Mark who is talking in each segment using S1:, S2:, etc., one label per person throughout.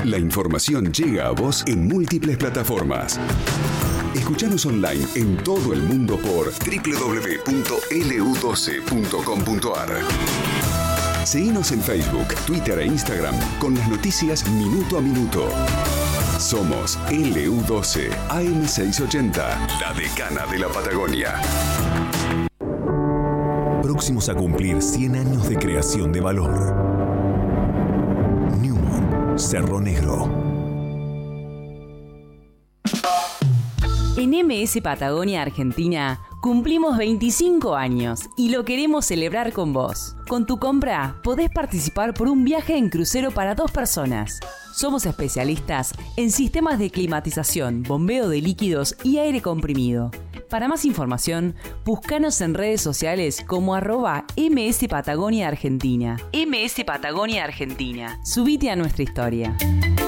S1: La información llega a vos en múltiples plataformas. Escuchanos online en todo el mundo por www.lu12.com.ar. Seguinos en Facebook, Twitter e Instagram con las noticias minuto a minuto. Somos LU12 AM680, la decana de la Patagonia. Próximos a cumplir 100 años de creación de valor. Newmont, Cerro Negro.
S2: En MS Patagonia Argentina cumplimos 25 años y lo queremos celebrar con vos. Con tu compra podés participar por un viaje en crucero para 2 personas. Somos especialistas en sistemas de climatización, bombeo de líquidos y aire comprimido. Para más información, búscanos en redes sociales como @MS Patagonia Argentina. MS Patagonia Argentina. Subite a nuestra historia.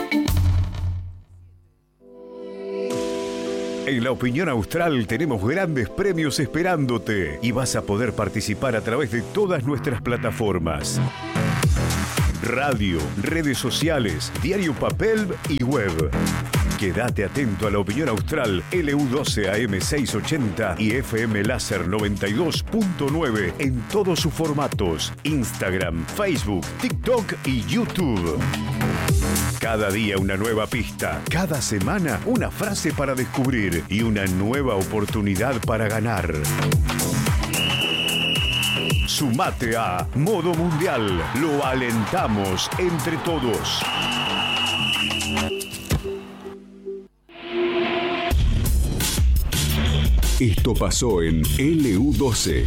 S3: En La Opinión Austral tenemos grandes premios esperándote y vas a poder participar a través de todas nuestras plataformas. Radio, redes sociales, diario papel y web. Quédate atento a La Opinión Austral, LU12 AM680 y FM Láser 92.9 en todos sus formatos, Instagram, Facebook, TikTok y YouTube. Cada día una nueva pista, cada semana una frase para descubrir y una nueva oportunidad para ganar. Sumate a Modo Mundial, lo alentamos entre todos.
S1: Esto pasó en LU12.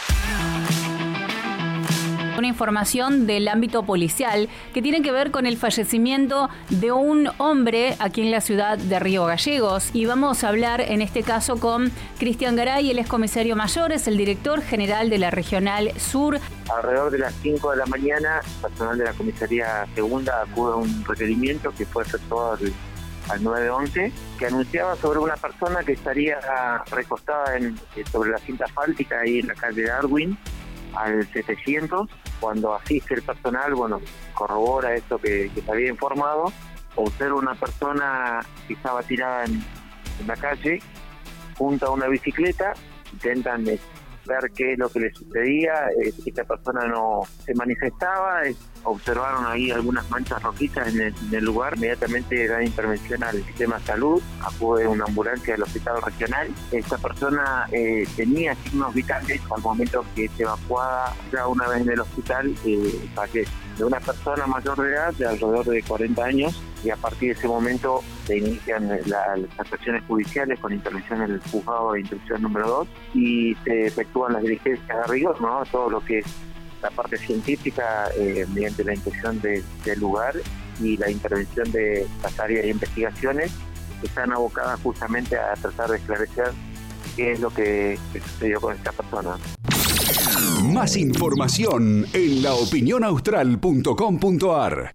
S4: Una información del ámbito policial que tiene que ver con el fallecimiento de un hombre aquí en la ciudad de Río Gallegos. Y vamos a hablar en este caso con Cristian Garay, el excomisario mayor, es el director general de la Regional Sur.
S5: Alrededor de las 5 de la mañana, personal de la comisaría segunda acude a un requerimiento que fue efectuado al 911, que anunciaba sobre una persona que estaría recostada sobre la cinta asfáltica ahí en la calle Darwin, al 700. Cuando asiste el personal, corrobora esto que se había informado, observa una persona que estaba tirada en la calle, junto a una bicicleta, intentan ver qué es lo que le sucedía. Esta persona no se manifestaba, observaron ahí algunas manchas rojizas en el lugar, inmediatamente dan intervención al sistema de salud, acude una ambulancia del hospital regional. Esta persona tenía signos vitales al momento que es evacuada. Ya una vez en el hospital fallece. De una persona mayor de edad, de alrededor de 40 años, y a partir de ese momento se inician las actuaciones judiciales con intervención en el juzgado de instrucción número 2 y se efectúan las diligencias de rigor, ¿no? Todo lo que es la parte científica mediante la inspección del lugar y la intervención de las áreas de investigaciones que están abocadas justamente a tratar de esclarecer qué es lo que sucedió con esta persona.
S1: Más información en laopinionaustral.com.ar.